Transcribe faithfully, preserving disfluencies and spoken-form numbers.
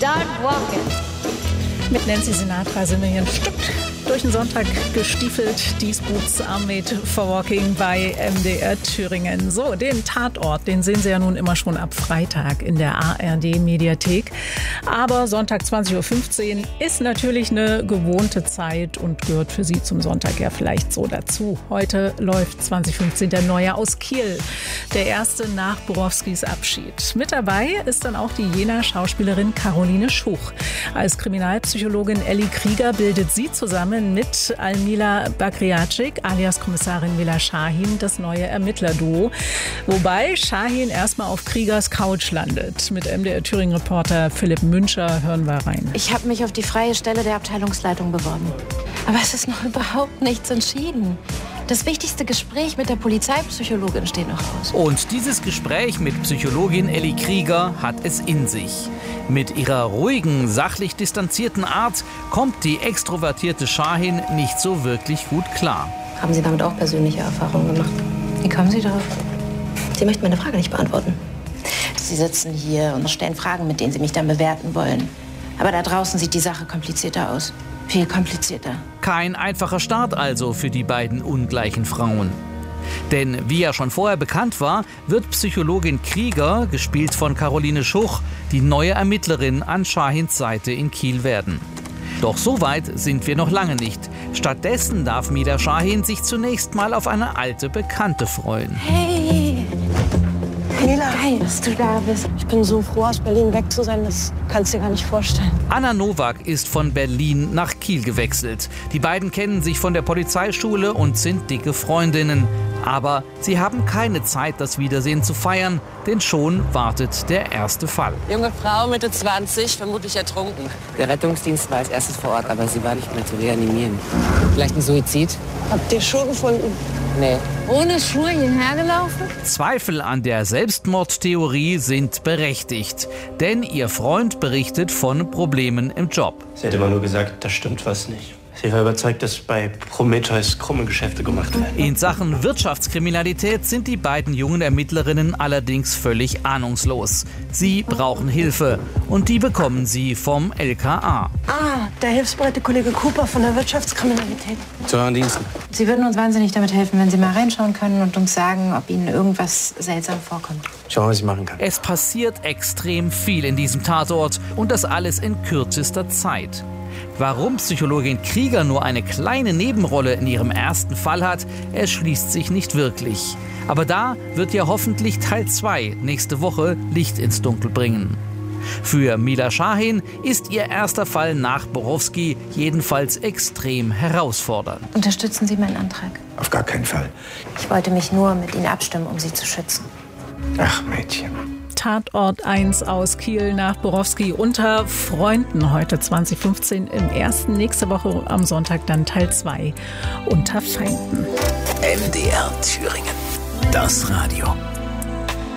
Start walking. Mit Nancy Sinatra sind wir hier ein Stück durch den Sonntag gestiefelt. These Boots are made for walking bei M D R Thüringen. So, den Tatort, den sehen Sie ja nun immer schon ab Freitag in der A R D-Mediathek. Aber Sonntag zwanzig Uhr fünfzehn ist natürlich eine gewohnte Zeit und gehört für Sie zum Sonntag ja vielleicht so dazu. Heute läuft zwanzig fünfzehn der Neue aus Kiel. Der erste nach Borowskis Abschied. Mit dabei ist dann auch die Jenaer Schauspielerin Caroline Schuch. Als Kriminalpsychologin Elli Krieger bildet sie zusammen mit Almila Bakriacic alias Kommissarin Mila Shahin das neue Ermittlerduo. Wobei Shahin erstmal auf Kriegers Couch landet. Mit M D R Thüringen-Reporter Philipp Müncher hören wir rein. Ich habe mich auf die freie Stelle der Abteilungsleitung beworben. Aber es ist noch überhaupt nichts entschieden. Das wichtigste Gespräch mit der Polizeipsychologin steht noch aus. Und dieses Gespräch mit Psychologin Elli Krieger hat es in sich. Mit ihrer ruhigen, sachlich distanzierten Art kommt die extrovertierte Shahin nicht so wirklich gut klar. Haben Sie damit auch persönliche Erfahrungen gemacht? Wie kommen Sie darauf? Sie möchten meine Frage nicht beantworten. Sie sitzen hier und stellen Fragen, mit denen Sie mich dann bewerten wollen. Aber da draußen sieht die Sache komplizierter aus. Viel komplizierter. Kein einfacher Start also für die beiden ungleichen Frauen. Denn wie ja schon vorher bekannt war, wird Psychologin Krieger, gespielt von Caroline Schuch, die neue Ermittlerin an Shahins Seite in Kiel werden. Doch so weit sind wir noch lange nicht. Stattdessen darf Mila Shahin sich zunächst mal auf eine alte Bekannte freuen. Hey! Mila, Geil, dass du da bist. ich bin so froh, aus Berlin weg zu sein, das kannst du dir gar nicht vorstellen. Anna Nowak ist von Berlin nach Kiel gewechselt. Die beiden kennen sich von der Polizeischule und sind dicke Freundinnen. Aber sie haben keine Zeit, das Wiedersehen zu feiern, denn schon wartet der erste Fall. Junge Frau, Mitte zwanzig, vermutlich ertrunken. Der Rettungsdienst war als erstes vor Ort, aber sie war nicht mehr zu reanimieren. Vielleicht ein Suizid? Habt ihr Schuhe gefunden? Nee. Ohne Schuhe hierher gelaufen? Zweifel an der Selbstmordtheorie sind berechtigt, denn ihr Freund berichtet von Problemen im Job. Sie hätte immer nur gesagt, da stimmt was nicht. Sie war überzeugt, dass bei Prometheus krumme Geschäfte gemacht werden. In Sachen Wirtschaftskriminalität sind die beiden jungen Ermittlerinnen allerdings völlig ahnungslos. Sie brauchen Hilfe und die bekommen sie vom L K A. Ah, der hilfsbereite Kollege Cooper von der Wirtschaftskriminalität. Zu euren Diensten. Sie würden uns wahnsinnig damit helfen, wenn Sie mal reinschauen können und uns sagen, ob Ihnen irgendwas seltsam vorkommt. Schauen, was ich machen kann. Es passiert extrem viel in diesem Tatort und das alles in kürzester Zeit. Warum Psychologin Krieger nur eine kleine Nebenrolle in ihrem ersten Fall hat, erschließt sich nicht wirklich. Aber da wird ja hoffentlich Teil zwei nächste Woche Licht ins Dunkel bringen. Für Mila Shahin ist ihr erster Fall nach Borowski jedenfalls extrem herausfordernd. Unterstützen Sie meinen Antrag? Auf gar keinen Fall. Ich wollte mich nur mit Ihnen abstimmen, um Sie zu schützen. Ach, Mädchen. Tatort eins aus Kiel nach Borowski unter Freunden heute zwanzig fünfzehn im ersten, nächste Woche am Sonntag dann Teil zwei unter Feinden. M D R Thüringen, das Radio.